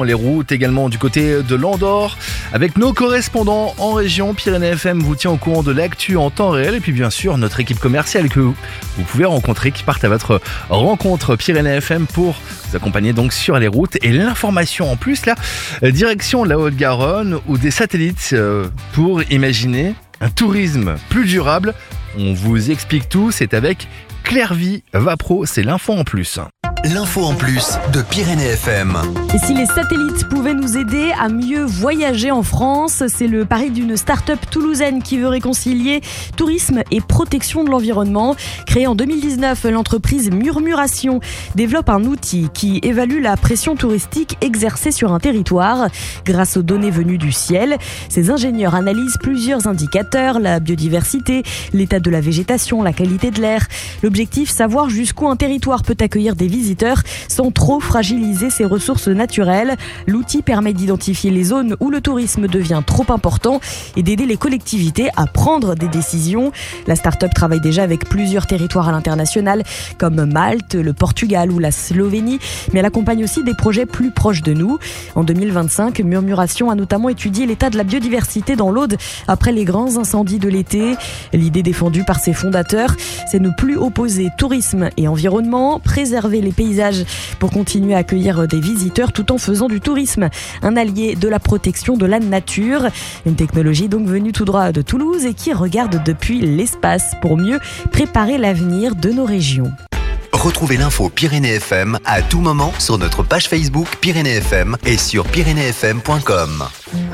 direction les routes également du côté de l'Andorre avec nos correspondants en région. Pyrénées FM vous tient au courant de l'actu en temps réel et puis bien sûr notre équipe commerciale que vous pouvez rencontrer qui partent à votre rencontre Pyrénées FM pour vous accompagner donc sur les routes et l'information en plus là, direction la Haute-Garonne ou des satellites pour imaginer un tourisme plus durable. On vous explique tout, c'est avec Clairvy Vapro, c'est l'info en plus. L'info en plus de Pyrénées FM. Et si les satellites pouvaient nous aider à mieux voyager en France, c'est le pari d'une start-up toulousaine qui veut réconcilier tourisme et protection de l'environnement. Créée en 2019, l'entreprise Murmuration développe un outil qui évalue la pression touristique exercée sur un territoire. Grâce aux données venues du ciel, ces ingénieurs analysent plusieurs indicateurs, la biodiversité, l'état de la végétation, la qualité de l'air. L'objectif, savoir jusqu'où un territoire peut accueillir des visiteurs sans trop fragiliser ses ressources naturelles. L'outil permet d'identifier les zones où le tourisme devient trop important et d'aider les collectivités à prendre des décisions. La start-up travaille déjà avec plusieurs territoires à l'international comme Malte, le Portugal ou la Slovénie, mais elle accompagne aussi des projets plus proches de nous. En 2025, Murmuration a notamment étudié l'état de la biodiversité dans l'Aude après les grands incendies de l'été. L'idée défendue par ses fondateurs, c'est ne plus opposer tourisme et environnement, préserver les paysages pour continuer à accueillir des visiteurs tout en faisant du tourisme un allié de la protection de la nature. Une technologie donc venue tout droit de Toulouse et qui regarde depuis l'espace pour mieux préparer l'avenir de nos régions. Retrouvez l'info Pyrénées FM à tout moment sur notre page Facebook Pyrénées FM et sur pyrénéesfm.com.